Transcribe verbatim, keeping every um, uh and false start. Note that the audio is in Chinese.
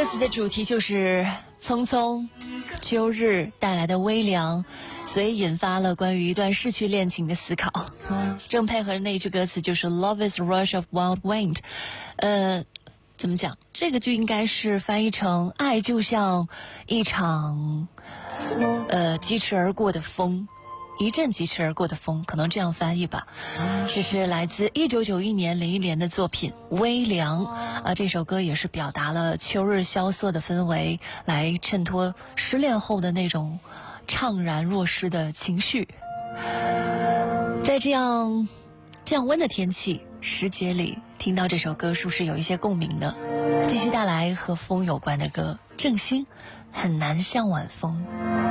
歌词的主题就是匆匆秋日带来的微凉，所以引发了关于一段逝去恋情的思考。正配合的那一句歌词就是 Love is a rush of wild wind。 呃，怎么讲？这个就应该是翻译成爱就像一场呃疾驰而过的风，一阵疾驰而过的风，可能这样翻译吧。这是来自一九九一年林忆莲的作品《微凉》啊，这首歌也是表达了秋日萧瑟的氛围，来衬托失恋后的那种怅然若失的情绪。在这样降温的天气时节里，听到这首歌是不是有一些共鸣呢？继续带来和风有关的歌，郑兴《很难像晚风》。